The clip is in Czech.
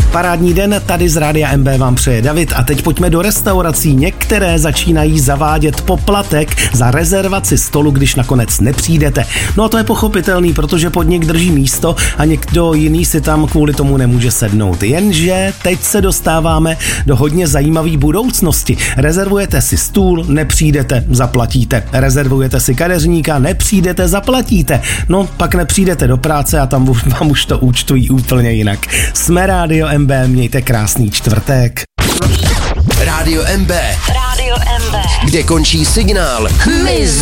Parádní den tady z Rádia MB vám přeje David a teď pojďme do restaurací. Některé začínají zavádět poplatek za rezervaci stolu, když nakonec nepřijdete. No a to je pochopitelný, protože podnik drží místo a někdo jiný si tam kvůli tomu nemůže sednout. Jenže teď se dostáváme do hodně zajímavé budoucnosti. Rezervujete si stůl, nepřijdete, zaplatíte. Rezervujete si kadeřníka, nepřijdete, zaplatíte. No, pak nepřijdete do práce a tam vám už to účtují úplně jinak. Jsme Rádio MB, mějte krásný čtvrtek. Rádio MB. Rádio MB. Kde končí signál.